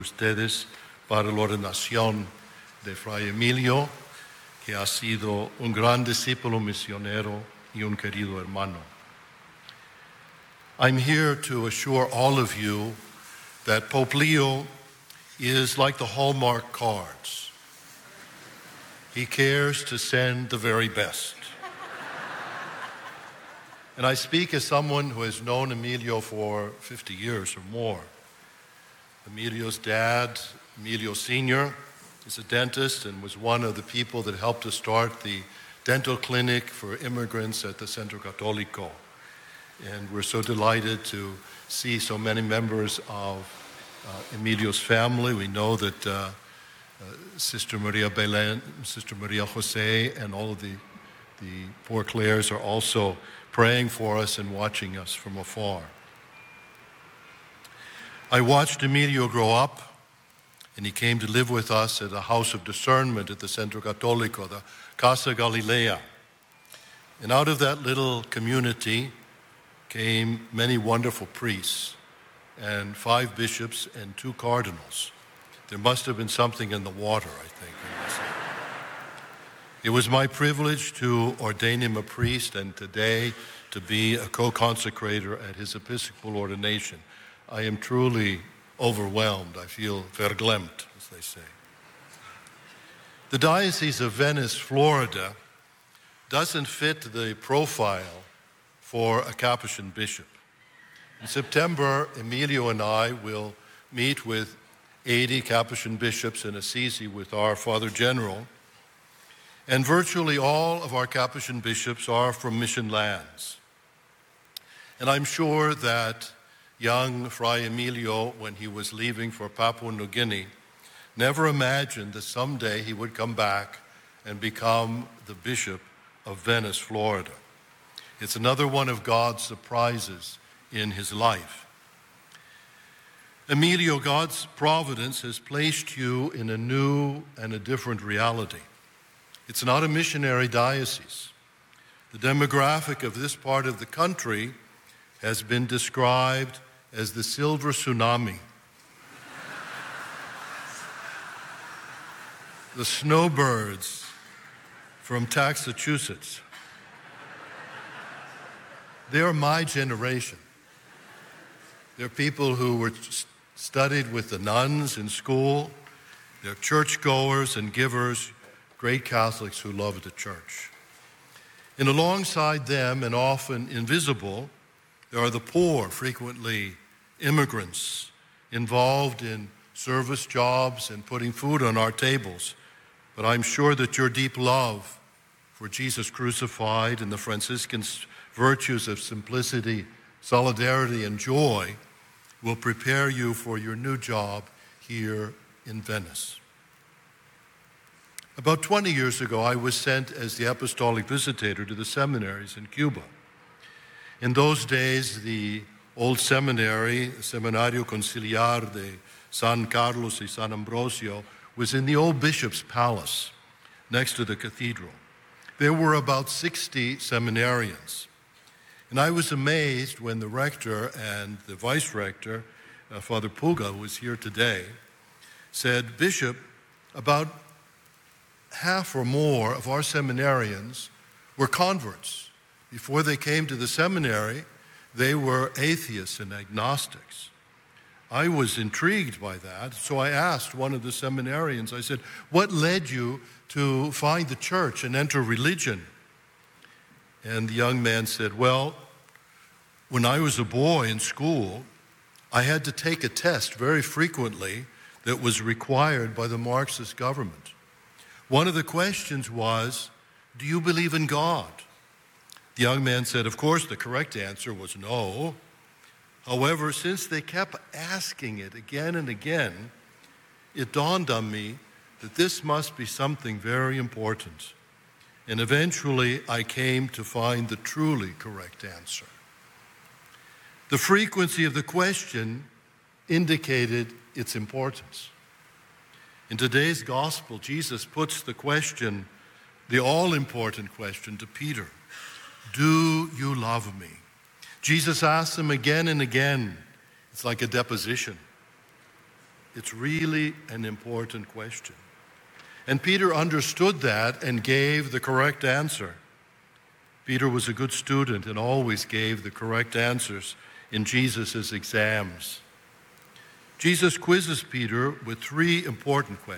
ustedes para la ordenación de Fray Emilio, que ha sido un gran discípulo misionero y un querido hermano. I'm here to assure all of you that Pope Leo is like the Hallmark cards. He cares to send the very best. And I speak as someone who has known Emilio for 50 years or more. Emilio's dad, Emilio Sr., is a dentist and was one of the people that helped to start the dental clinic for immigrants at the Centro Católico. And we're so delighted to see so many members of Emilio's family. We know that Sister Maria Belen, Sister Maria Jose, and all of the poor Clares are also praying for us and watching us from afar. I watched Emilio grow up, and he came to live with us at a house of discernment at the Centro Católico, the Casa Galilea. And out of that little community came many wonderful priests and 5 bishops and 2 cardinals. There must have been something in the water, I think. It was my privilege to ordain him a priest and today to be a co-consecrator at his episcopal ordination. I am truly overwhelmed. I feel verklempt, as they say. The Diocese of Venice, Florida, doesn't fit the profile for a Capuchin bishop. In September, Emilio and I will meet with 80 Capuchin bishops in Assisi with our Father General, and virtually all of our Capuchin bishops are from mission lands. And I'm sure that young Fray Emilio, when he was leaving for Papua New Guinea, never imagined that someday he would come back and become the Bishop of Venice, Florida. It's another one of God's surprises in his life. Emilio, God's providence has placed you in a new and a different reality. It's not a missionary diocese. The demographic of this part of the country has been described as the silver tsunami. The snowbirds from Massachusetts. They're my generation. They're people who were studied with the nuns in school. They're churchgoers and givers, great Catholics who love the church. And alongside them, and often invisible, there are the poor, frequently immigrants, involved in service jobs and putting food on our tables. But I'm sure that your deep love for Jesus crucified and the Franciscan virtues of simplicity, solidarity, and joy will prepare you for your new job here in Venice. About 20 years ago, I was sent as the apostolic visitator to the seminaries in Cuba. In those days, the old seminary, Seminario Conciliar de San Carlos y San Ambrosio, was in the old bishop's palace next to the cathedral. There were about 60 seminarians. And I was amazed when the rector and the vice rector, Father Puga, who was here today, said, "Bishop, about half or more of our seminarians were converts. Before they came to the seminary, they were atheists and agnostics." I was intrigued by that, so I asked one of the seminarians, I said, "What led you to find the church and enter religion?" And the young man said, "Well, when I was a boy in school, I had to take a test very frequently that was required by the Marxist government. One of the questions was, do you believe in God?" The young man said, of course, the correct answer was no. However, since they kept asking it again and again, it dawned on me that this must be something very important. And eventually, I came to find the truly correct answer. The frequency of the question indicated its importance. In today's gospel, Jesus puts the question, the all-important question, to Peter. Do you love me? Jesus asks him again and again. It's like a deposition. It's really an important question. And Peter understood that and gave the correct answer. Peter was a good student and always gave the correct answers in Jesus' exams. Jesus quizzes Peter with three important questions.